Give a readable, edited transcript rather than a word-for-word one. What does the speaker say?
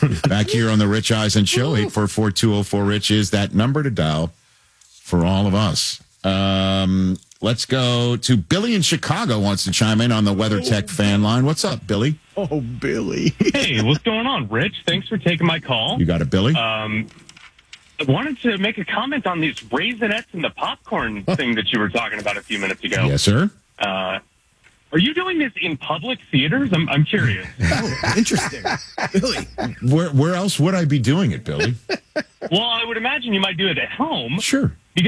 Back here on the Rich Eisen Show, 844-204-RICH is that number to dial for all of us. Let's go to Billy in Chicago wants to chime in on the WeatherTech fan line. What's up, Billy? Oh, Billy. Hey, what's going on, Rich? Thanks for taking my call. You got it, Billy? I wanted to make a comment on these Raisinets and the popcorn thing that you were talking about a few minutes ago. Yes, sir. Are you doing this in public theaters? I'm curious. Oh, interesting. Billy. Where else would I be doing it, Billy? Well, I would imagine you might do it at home. Sure.